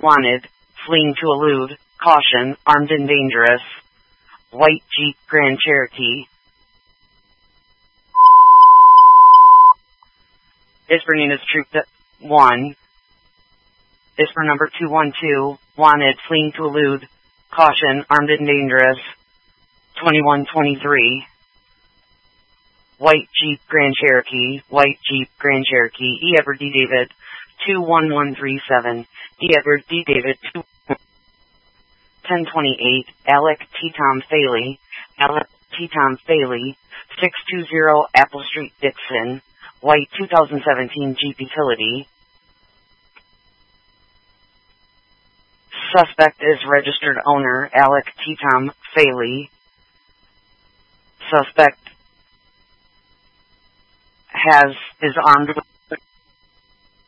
wanted, fleeing to elude, caution, armed and dangerous. White Jeep Grand Cherokee. Is for Nina's Troop 1. Is for number 212, wanted, fleeing to elude, caution, armed and dangerous. 2123. White Jeep Grand Cherokee, White Jeep Grand Cherokee, E. Edward D. David, 21137, E. Edward D. David, 1028, Alec T. Tom Faley, Alec T. Tom Faley, 620 Apple Street, Dixon, White 2017 Jeep Utility. Suspect is registered owner, Alec T. Tom Faley. Suspect is armed with